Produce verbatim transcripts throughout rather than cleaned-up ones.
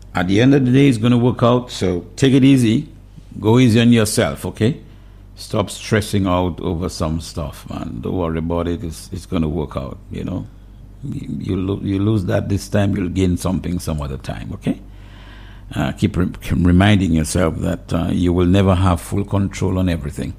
At the end of the day, it's going to work out. So take it easy. Go easy on yourself, okay? Stop stressing out over some stuff, man. Don't worry about it. It's, it's going to work out, you know? You, you, lo- you lose that this time, you'll gain something some other time, okay? Uh, keep, re- keep reminding yourself that uh, you will never have full control on everything.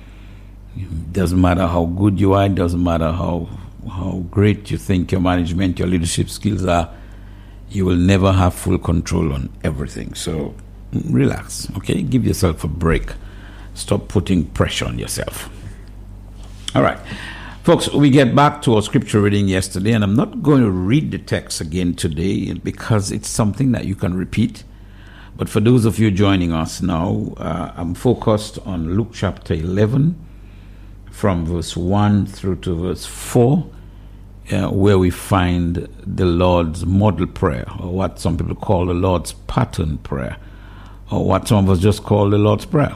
It doesn't matter how good you are. It doesn't matter how how great you think your management, your leadership skills are. You will never have full control on everything. So relax, okay? Give yourself a break. Stop putting pressure on yourself. All right. Folks, we get back to our scripture reading yesterday, and I'm not going to read the text again today because it's something that you can repeat. But for those of you joining us now, uh, I'm focused on Luke chapter eleven, from verse one through to verse four, uh, where we find the Lord's model prayer, or what some people call the Lord's pattern prayer, or what some of us just call the Lord's Prayer.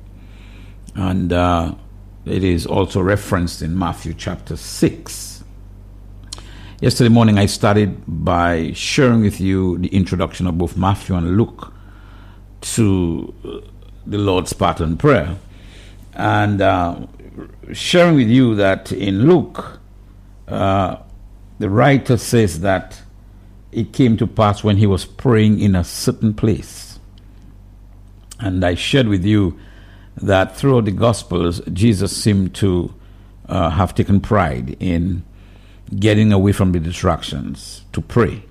And uh, it is also referenced in Matthew chapter six. Yesterday morning, I started by sharing with you the introduction of both Matthew and Luke to the Lord's pattern prayer. And uh, sharing with you that in Luke, uh, the writer says that it came to pass when he was praying in a certain place. And I shared with you that throughout the Gospels, Jesus seemed to uh, have taken pride in getting away from the distractions to pray.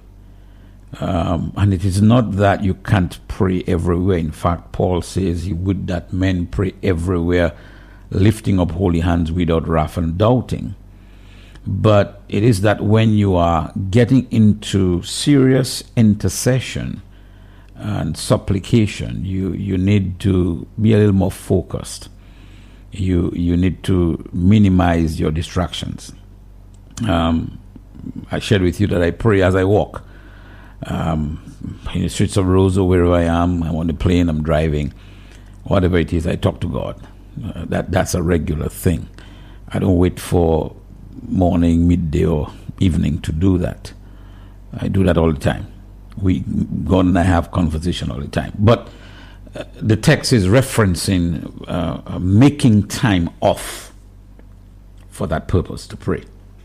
Um, and it is not that you can't pray everywhere. In fact, Paul says he would that men pray everywhere, lifting up holy hands without wrath and doubting. But it is that when you are getting into serious intercession and supplication, you, you need to be a little more focused. You you need to minimize your distractions. Um, I shared with you that I pray as I walk. Um, in the streets of Roseau, wherever I am, I'm on the plane, I'm driving, whatever it is, I talk to God. Uh, that that's a regular thing. I don't wait for morning, midday, or evening to do that. I do that all the time. We God and I have conversation all the time. But uh, the text is referencing uh, uh, making time off for that purpose to pray.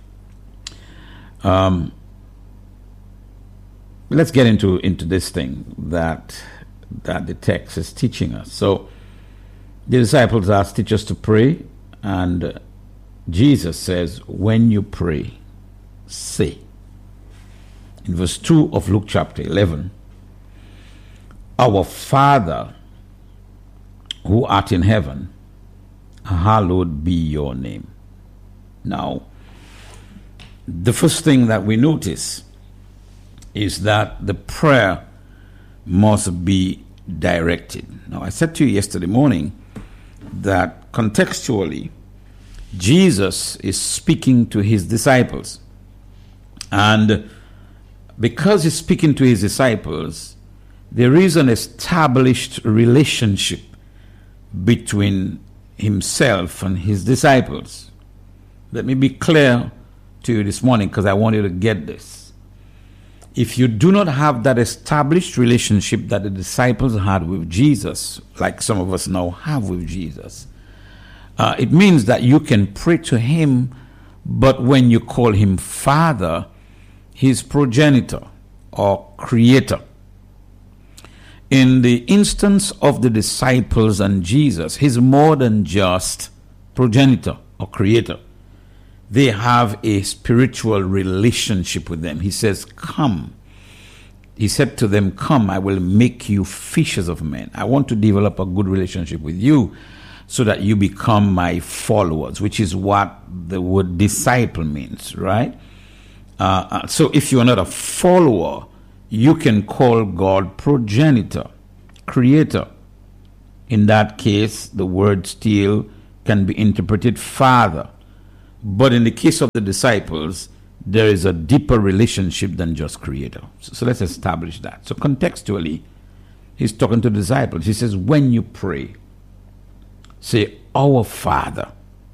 Um, let's get into into this thing that that the text is teaching us. So the disciples asked, teach us to pray, and uh, Jesus says, when you pray, say. In verse two of Luke chapter eleven, our Father who art in heaven, hallowed be your name. Now, the first thing that we notice is that the prayer must be directed. Now, I said to you yesterday morning that contextually, Jesus is speaking to his disciples. And because he's speaking to his disciples, there is an established relationship between himself and his disciples. Let me be clear to you this morning, because I want you to get this. If you do not have that established relationship that the disciples had with Jesus, like some of us now have with Jesus, uh, it means that you can pray to him, but when you call him Father, his progenitor or creator. In the instance of the disciples and Jesus, he's more than just progenitor or creator. They have a spiritual relationship with them. He says, come. He said to them, come, I will make you fishers of men. I want to develop a good relationship with you so that you become my followers, which is what the word disciple means, right? Uh, so if you are not a follower, you can call God progenitor, creator. In that case, the word still can be interpreted father. But in the case of the disciples, there is a deeper relationship than just creator. So, so let's establish that. So contextually, he's talking to the disciples. He says, when you pray, say, our Father.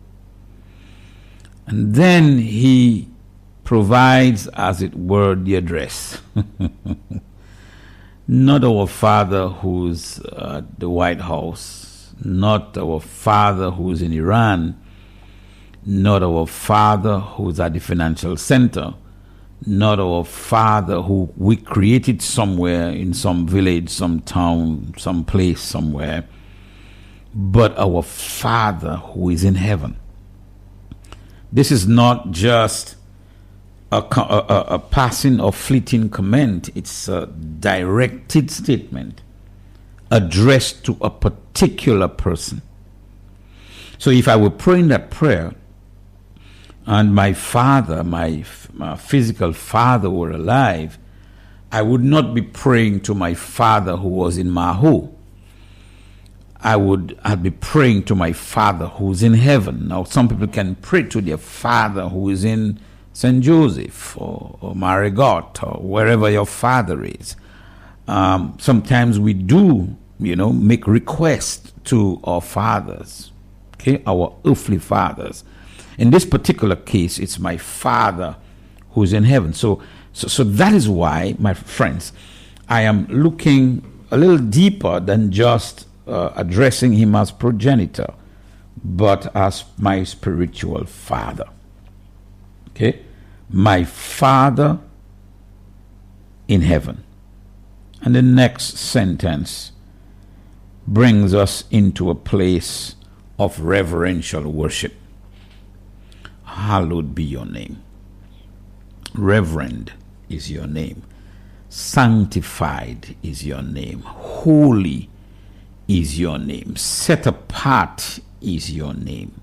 And then he provides, as it were, the address. Not our Father who's at the White House, not our Father who's in Iran, not our Father who's at the financial center, not our Father who we created somewhere in some village, some town, some place somewhere, but our Father who is in heaven. This is not just a, a, a passing or fleeting comment. It's a directed statement addressed to a particular person. So if I were praying that prayer, and my father, my, my physical father were alive, I would not be praying to my father who was in Mahu. I would I'd be praying to my father who's in heaven. Now, some people can pray to their father who is in Saint Joseph or, or Marigot or wherever your father is. Um, sometimes we do, you know, make requests to our fathers, okay, our earthly fathers. In this particular case, it's my Father who's in heaven. So, so, so that is why, my friends, I am looking a little deeper than just uh, addressing him as progenitor, but as my spiritual father. Okay? My Father in heaven. And the next sentence brings us into a place of reverential worship. Hallowed be your name. Reverend is your name. Sanctified is your name. Holy is your name. Set apart is your name.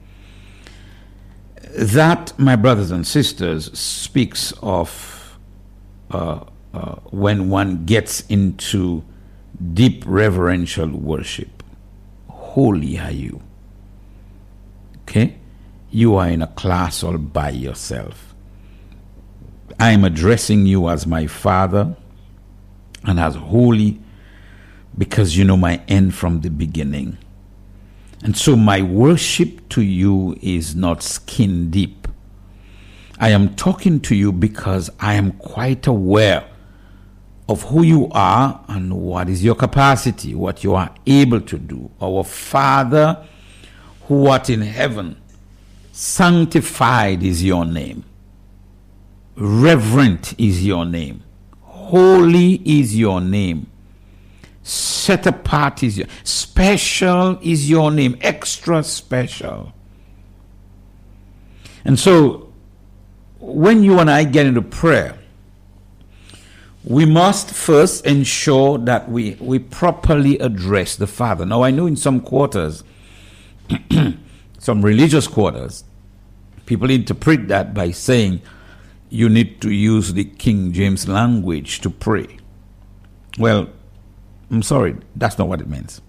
That, my brothers and sisters, speaks of uh, uh, when one gets into deep reverential worship. Holy are you. Okay? You are in a class all by yourself. I am addressing you as my Father and as holy because you know my end from the beginning. And so my worship to you is not skin deep. I am talking to you because I am quite aware of who you are and what is your capacity, what you are able to do. Our Father who art in heaven, sanctified is your name. Reverent is your name. Holy is your name. Set apart is your special is your name. Extra special. And so when you and I get into prayer, we must first ensure that we, we properly address the Father. Now I know in some quarters, some religious quarters, people interpret that by saying you need to use the King James language to pray. Well, I'm sorry, that's not what it means.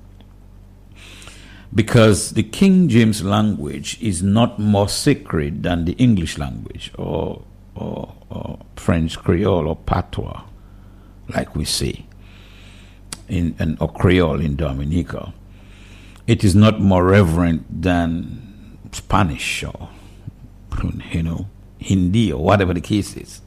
Because the King James language is not more sacred than the English language or, or, or French Creole or Patois, like we say, in, in, or Creole in Dominica. It is not more reverent than Spanish or, you know, Hindi or whatever the case is.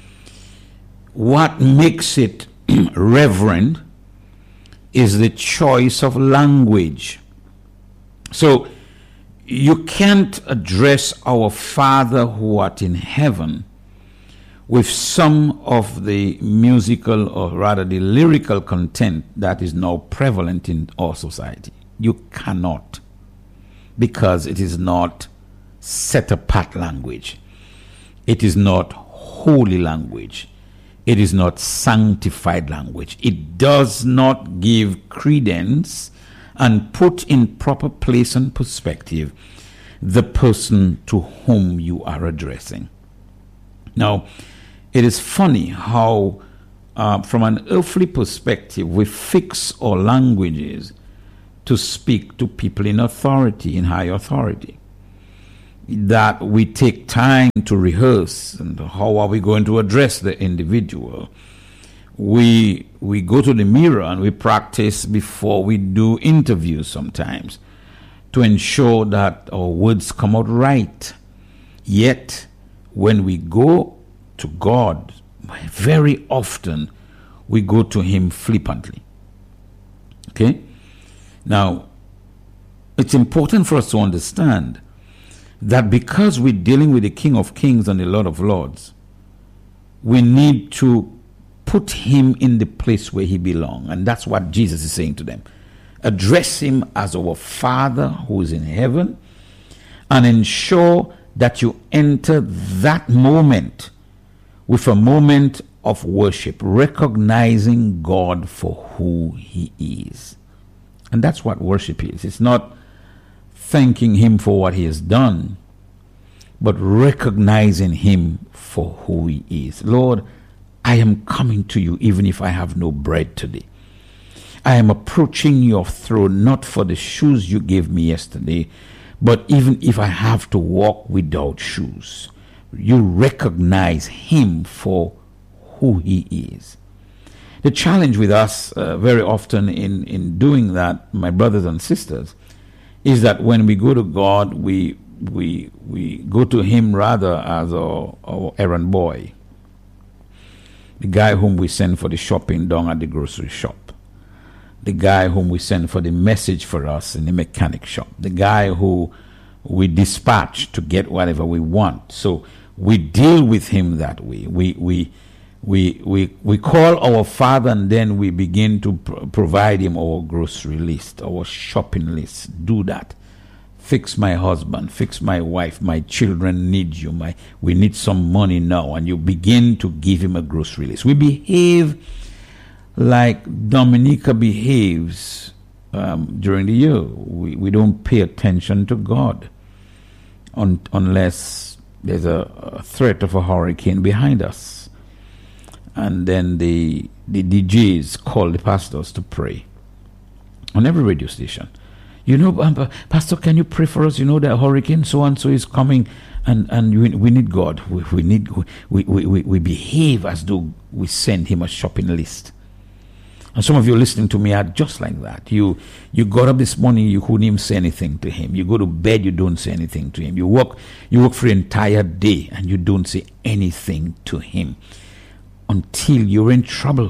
What makes it reverent is the choice of language. So you can't address our Father who art in heaven with some of the musical or rather the lyrical content that is now prevalent in our society. You cannot, because it is not set apart language. It is not holy language. It is not sanctified language. It does not give credence and put in proper place and perspective the person to whom you are addressing. Now, it is funny how, uh, from an earthly perspective, we fix our languages to speak to people in authority, in high authority. That we take time to rehearse and how are we going to address the individual. We we go to the mirror and we practice before we do interviews sometimes to ensure that our words come out right. Yet, when we go to God, very often we go to him flippantly. Okay? Now, it's important for us to understand that because we're dealing with the King of Kings and the Lord of Lords, we need to put him in the place where he belongs. And that's what Jesus is saying to them. Address him as our Father who is in heaven, and ensure that you enter that moment with a moment of worship, recognizing God for who he is. And that's what worship is. It's not thanking him for what he has done, but recognizing him for who he is. Lord, I am coming to you even if I have no bread today. I am approaching your throne not for the shoes you gave me yesterday, but even if I have to walk without shoes. You recognize him for who he is. The challenge with us uh, very often in, in doing that, my brothers and sisters, is that when we go to God, we we we go to him rather as our, our errand boy, the guy whom we send for the shopping down at the grocery shop, the guy whom we send for the message for us in the mechanic shop, the guy who we dispatch to get whatever we want. So we deal with him that way. We we we we we call our Father, and then we begin to pr- provide him our grocery list, our shopping list. Do that. Fix my husband, fix my wife, my children need you, my we need some money now. And you begin to give him a grocery list. We behave like Dominica behaves um, during the year. We, we don't pay attention to God un, unless there's a, a threat of a hurricane behind us. And then the, the D Js call the pastors to pray on every radio station. You know, um, Pastor, can you pray for us? You know, the hurricane so-and-so is coming, and, and we, we need God. We, we need we, we, we, we behave as though we send him a shopping list. And some of you listening to me are just like that. You you got up this morning, you couldn't even say anything to him. You go to bed, you don't say anything to him. You work, you work for the entire day, and you don't say anything to him until you're in trouble.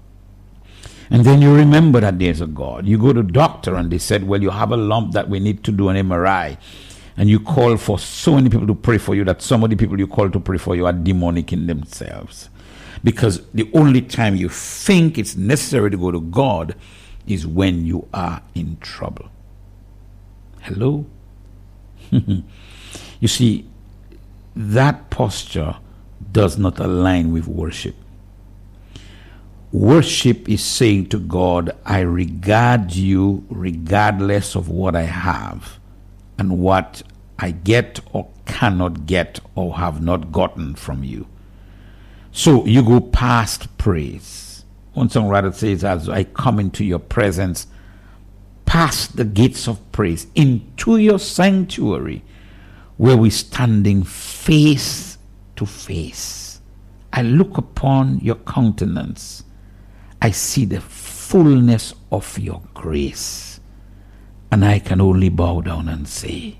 And then you remember that there's a God. You go to the doctor and they said, well, you have a lump that we need to do an M R I. And you call for so many people to pray for you that some of the people you call to pray for you are demonic in themselves. Because the only time you think it's necessary to go to God is when you are in trouble. Hello? You see, that posture does not align with worship. Worship is saying to God, I regard you regardless of what I have and what I get or cannot get or have not gotten from you. So you go past praise. One songwriter says, as I come into your presence, past the gates of praise, into your sanctuary, where we're standing face to face. I look upon your countenance. I see the fullness of your grace, and I can only bow down and say,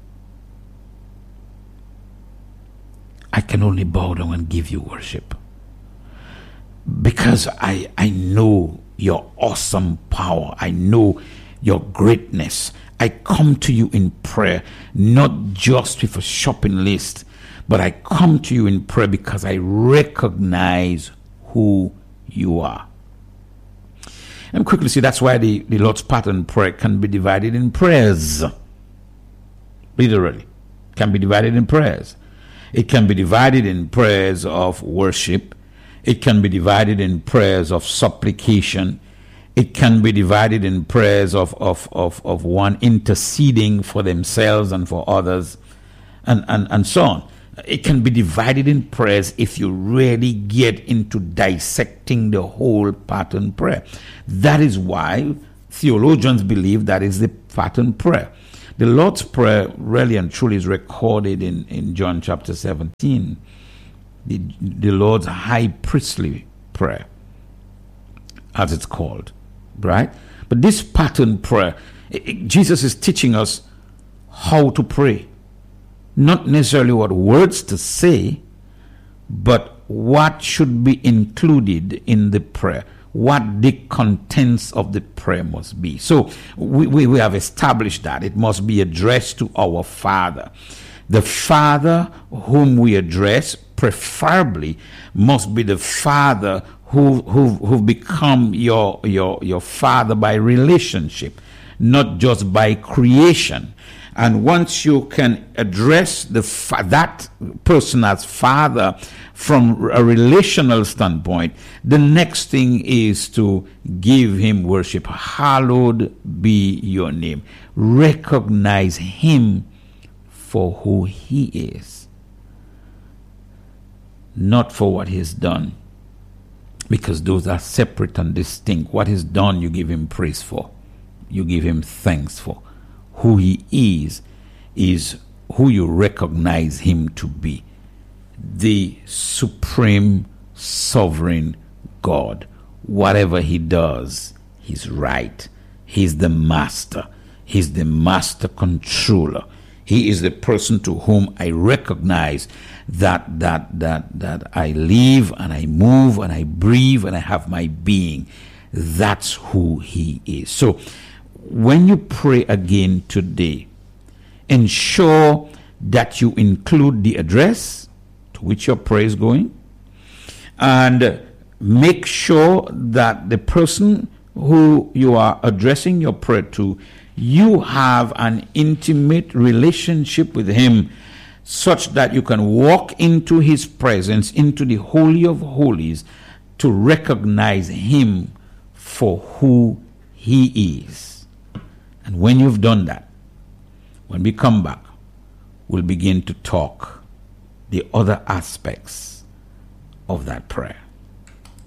I can only bow down and give you worship, because I, I know your awesome power. I know your greatness. I come to you in prayer, not just with a shopping list, but I come to you in prayer because I recognize who you are. And quickly see, that's why the, the Lord's pattern prayer can be divided in prayers. Literally, can be divided in prayers. It can be divided in prayers of worship. It can be divided in prayers of supplication. It can be divided in prayers of, of, of, of one interceding for themselves and for others, and, and, and so on. It can be divided in prayers if you really get into dissecting the whole pattern prayer. That is why theologians believe that is the pattern prayer. The Lord's Prayer really and truly is recorded in, in John chapter seventeen, the, the Lord's high priestly prayer, as it's called, right? But this pattern prayer, it, it, Jesus is teaching us how to pray. Not necessarily what words to say, but what should be included in the prayer, what the contents of the prayer must be. So we, we, we have established that it must be addressed to our Father. The Father whom we address preferably must be the Father who who who become your your your Father by relationship, not just by creation. And once you can address the fa- that person as Father from a relational standpoint, the next thing is to give him worship. Hallowed be your name. Recognize him for who he is, not for what he's done, because those are separate and distinct. What he's done, you give him praise for, you give him thanks for. Who he is is who you recognize him to be, the supreme sovereign God. Whatever he does, he's right. He's the master. He's the master controller. He is the person to whom I recognize that that that that I live and I move and I breathe and I have my being. That's who he is. So when you pray again today, ensure that you include the address to which your prayer is going, and make sure that the person who you are addressing your prayer to, you have an intimate relationship with him, such that you can walk into his presence, into the Holy of Holies, to recognize him for who he is. And when you've done that, when we come back, we'll begin to talk the other aspects of that prayer.